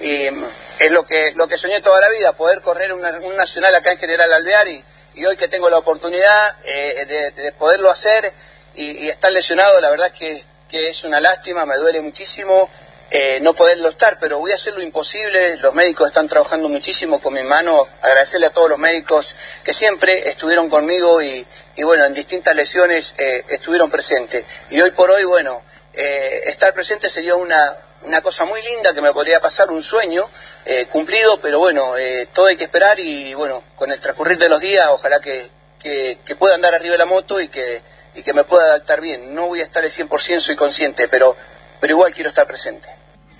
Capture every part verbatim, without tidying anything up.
y es lo que lo que soñé toda la vida, poder correr una, un nacional acá en General Alvear, y, y hoy que tengo la oportunidad eh, de, de poderlo hacer y, y estar lesionado, la verdad que, que es una lástima, me duele muchísimo eh, no poderlo estar, pero voy a hacer lo imposible. Los médicos están trabajando muchísimo con mi mano, agradecerle a todos los médicos que siempre estuvieron conmigo y, y bueno, en distintas lesiones eh, estuvieron presentes, y hoy por hoy, bueno, eh, estar presente sería una una cosa muy linda que me podría pasar, un sueño eh, cumplido, pero bueno, eh, todo hay que esperar, y bueno, con el transcurrir de los días, ojalá que, que, que pueda andar arriba de la moto y que, y que me pueda adaptar bien. No voy a estar al cien por ciento, soy consciente, pero, pero igual quiero estar presente.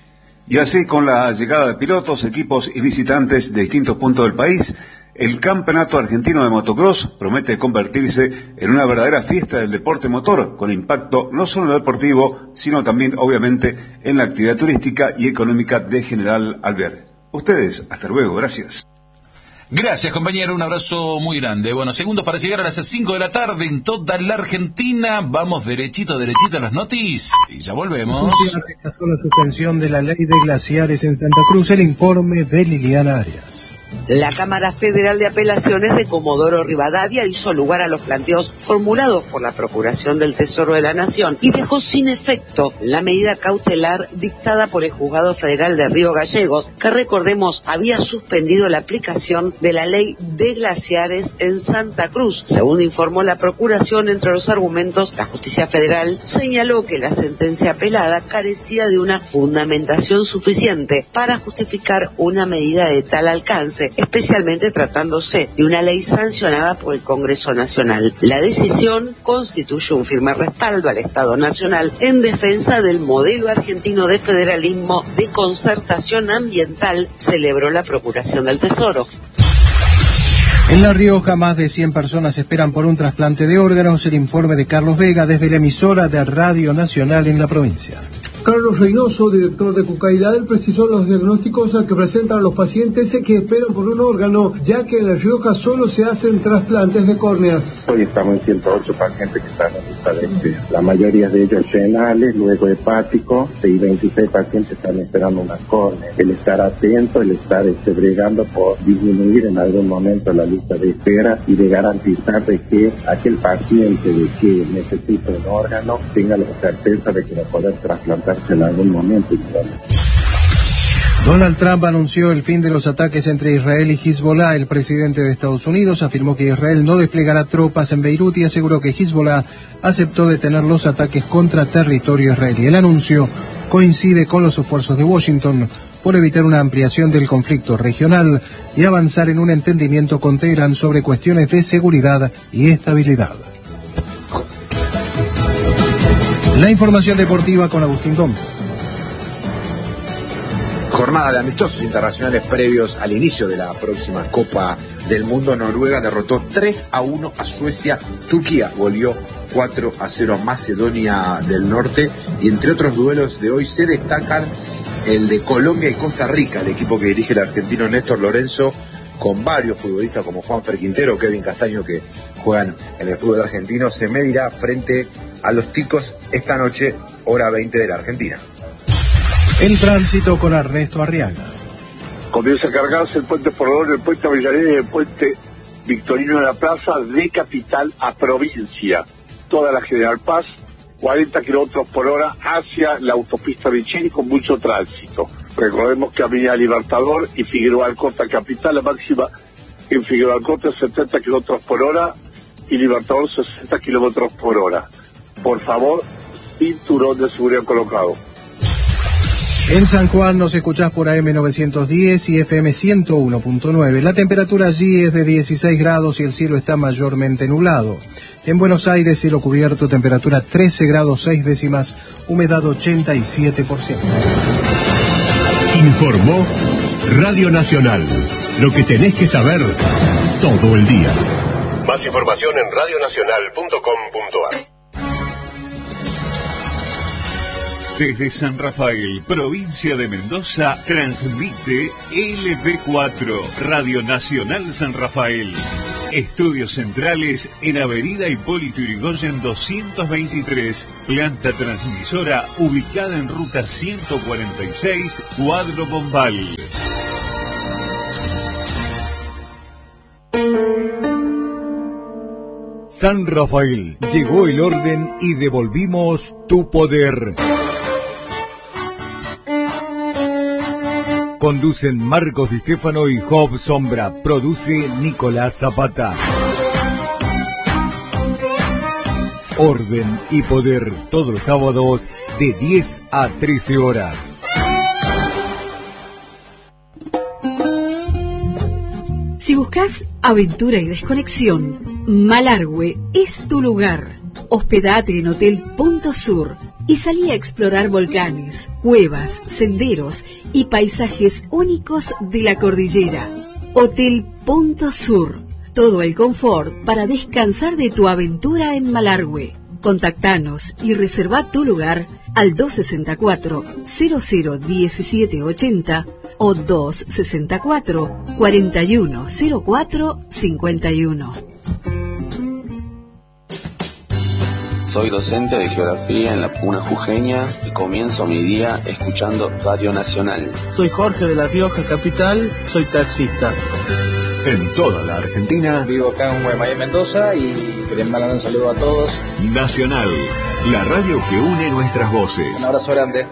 Y así, con la llegada de pilotos, equipos y visitantes de distintos puntos del país, el Campeonato Argentino de Motocross promete convertirse en una verdadera fiesta del deporte motor, con impacto no solo en lo deportivo, sino también, obviamente, en la actividad turística y económica de General Alvear. Ustedes, hasta luego, gracias. Gracias, compañero, un abrazo muy grande. Bueno, segundos para llegar a las cinco de la tarde en toda la Argentina. Vamos derechito, derechito a las noticias y ya volvemos. Rechazó la suspensión de la ley de glaciares en Santa Cruz. El informe de Liliana Arias. La Cámara Federal de Apelaciones de Comodoro Rivadavia hizo lugar a los planteos formulados por la Procuración del Tesoro de la Nación y dejó sin efecto la medida cautelar dictada por el Juzgado Federal de Río Gallegos, que, recordemos, había suspendido la aplicación de la ley de glaciares en Santa Cruz. Según informó la Procuración, entre los argumentos, la Justicia Federal señaló que la sentencia apelada carecía de una fundamentación suficiente para justificar una medida de tal alcance, especialmente tratándose de una ley sancionada por el Congreso Nacional. La decisión constituye un firme respaldo al Estado Nacional en defensa del modelo argentino de federalismo de concertación ambiental, celebró la Procuración del Tesoro. En La Rioja, más de cien personas esperan por un trasplante de órganos. El informe de Carlos Vega desde la emisora de Radio Nacional en la provincia. Carlos Reynoso, director de Cucaidad, precisó los diagnósticos que presentan los pacientes que esperan por un órgano, ya que en La Rioja solo se hacen trasplantes de córneas. Hoy estamos en ciento ocho pacientes que están en lista de espera. La mayoría de ellos renales, luego hepáticos, y veintiséis pacientes están esperando una córnea. El estar atento, el estar este, bregando por disminuir en algún momento la lista de espera y de garantizar de que aquel paciente de que necesita un órgano tenga la certeza de que va a poder trasplantar en algún momento. Donald Trump anunció el fin de los ataques entre Israel y Hezbollah. El presidente de Estados Unidos afirmó que Israel no desplegará tropas en Beirut y aseguró que Hezbollah aceptó detener los ataques contra territorio israelí. El anuncio coincide con los esfuerzos de Washington por evitar una ampliación del conflicto regional y avanzar en un entendimiento con Teherán sobre cuestiones de seguridad y estabilidad. La información deportiva con Agustín Gómez. Jornada de amistosos internacionales previos al inicio de la próxima Copa del Mundo. Noruega derrotó tres a uno a Suecia. Turquía goleó cuatro a cero a Macedonia del Norte. Y entre otros duelos de hoy se destacan el de Colombia y Costa Rica, el equipo que dirige el argentino Néstor Lorenzo, con varios futbolistas como Juanfer Quintero, Kevin Castaño, que juegan en el fútbol argentino. Se medirá frente a los ticos esta noche, hora veinte de la Argentina. El tránsito con Ernesto Arriaga. Comienza a cargarse el puente Porredón, el puente Avellaneda y el puente Victorino de la Plaza, de capital a provincia. Toda la General Paz, cuarenta kilómetros por hora hacia la autopista Vicini con mucho tránsito. Recordemos que Avenida Libertador y Figueroa Alcorta capital, la máxima en Figueroa Alcorta setenta kilómetros por hora y Libertador sesenta kilómetros por hora. Por favor, cinturón de seguridad colocado. En San Juan nos escuchás por A M novecientos diez y F M ciento uno punto nueve. La temperatura allí es de dieciséis grados y el cielo está mayormente nublado. En Buenos Aires, cielo cubierto, temperatura trece grados seis décimas, humedad ochenta y siete por ciento. Informó Radio Nacional. Lo que tenés que saber todo el día. Más información en radio nacional punto com punto a r. Desde San Rafael, provincia de Mendoza, transmite L B cuatro, Radio Nacional San Rafael. Estudios centrales en Avenida Hipólito Yrigoyen doscientos veintitrés, planta transmisora ubicada en ruta ciento cuarenta y seis, Cuadro Bombal. San Rafael, llegó el orden y devolvimos tu poder. Conducen Marcos Di Stefano y Job Sombra. Produce Nicolás Zapata. Orden y poder, todos los sábados de diez a trece horas. Si buscas aventura y desconexión, Malargüe es tu lugar. Hospedate en Hotel Punto Sur y salí a explorar volcanes, cuevas, senderos y paisajes únicos de la cordillera. Hotel Punto Sur. Todo el confort para descansar de tu aventura en Malargüe. Contactanos y reserva tu lugar al dos sesenta y cuatro, cero cero diecisiete ochenta o dos sesenta y cuatro, cuarenta y uno cero cuatro cincuenta y uno. Soy docente de geografía en la Puna Jujeña y comienzo mi día escuchando Radio Nacional. Soy Jorge de La Rioja Capital, soy taxista. En toda la Argentina. Vivo acá en Guaymallén, Mendoza, y quería mandar un saludo a todos. Nacional, la radio que une nuestras voces. Un abrazo grande.